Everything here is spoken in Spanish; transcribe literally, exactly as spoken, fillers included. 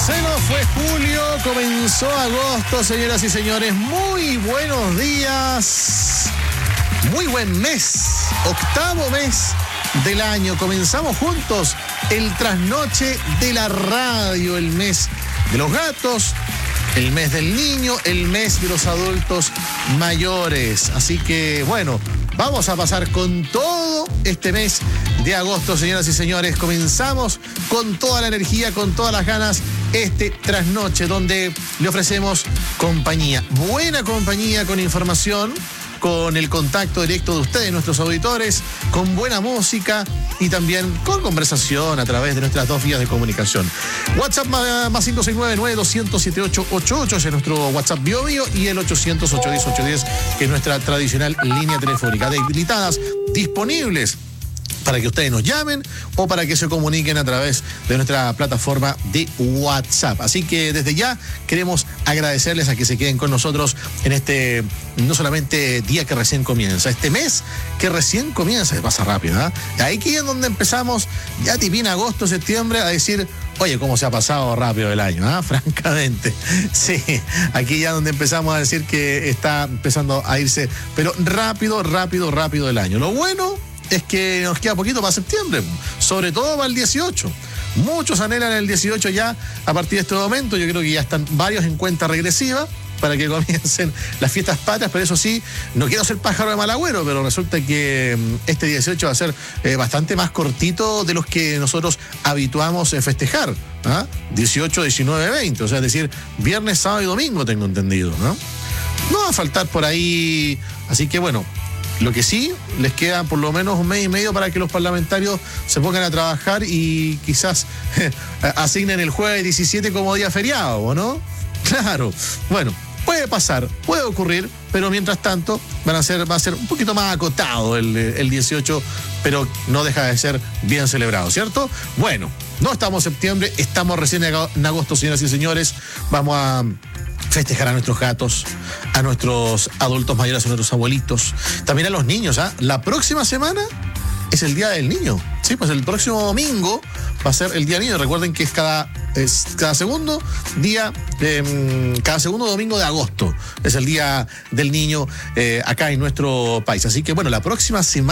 Se nos fue julio, comenzó agosto, señoras y señores. Muy buenos días. Muy buen mes. Octavo mes del año. Comenzamos juntos el trasnoche de la radio, el mes de los gatos, el mes del niño, el mes de los adultos mayores. Así que, bueno, vamos a pasar con todo este mes de agosto, señoras y señores. Comenzamos con toda la energía, con todas las ganas, este trasnoche donde le ofrecemos compañía. Buena compañía, con información, con el contacto directo de ustedes, nuestros auditores, con buena música y también con conversación a través de nuestras dos vías de comunicación. WhatsApp más cinco seis nueve, nueve dos cero cero, siete ocho ocho ocho, ese es nuestro WhatsApp Bio Bio, y el ochocientos, ochocientos diez, ochocientos diez, que es nuestra tradicional línea telefónica. Habilitadas, disponibles para que ustedes nos llamen o para que se comuniquen a través de nuestra plataforma de WhatsApp. Así que desde ya queremos agradecerles a que se queden con nosotros en este, no solamente día que recién comienza, este mes que recién comienza, se pasa rápido, ¿eh? Ahí que es donde empezamos, ya tipín agosto, septiembre, a decir, oye, cómo se ha pasado rápido el año, ¿ah? ¿eh? Francamente. Sí, aquí ya donde empezamos a decir que está empezando a irse, pero rápido, rápido, rápido el año. Lo bueno es que nos queda poquito para septiembre, sobre todo para el dieciocho. Muchos anhelan el dieciocho ya a partir de este momento. Yo creo que ya están varios en cuenta regresiva para que comiencen las fiestas patrias, pero eso sí, no quiero ser pájaro de mal agüero, pero resulta que este dieciocho va a ser eh, bastante más cortito de los que nosotros habituamos a festejar, ¿ah? dieciocho, diecinueve, veinte, o sea, es decir, viernes, sábado y domingo, tengo entendido, ¿no? No va a faltar por ahí, así que bueno, lo que sí, les queda por lo menos un mes y medio para que los parlamentarios se pongan a trabajar y quizás asignen el jueves diecisiete como día feriado, ¿o no? Claro, bueno, puede pasar, puede ocurrir, pero mientras tanto van a ser, va a ser un poquito más acotado el, el dieciocho, pero no deja de ser bien celebrado, ¿cierto? Bueno, no estamos en septiembre, estamos recién en agosto, señoras y señores. Vamos a festejar a nuestros gatos, a nuestros adultos mayores, a nuestros abuelitos, también a los niños, ¿ah? La próxima semana es el Día del Niño. Sí, pues el próximo domingo va a ser el Día del Niño. Recuerden que es cada, es cada segundo día, eh, cada segundo domingo de agosto. Es el Día del Niño eh, acá en nuestro país. Así que bueno, la próxima semana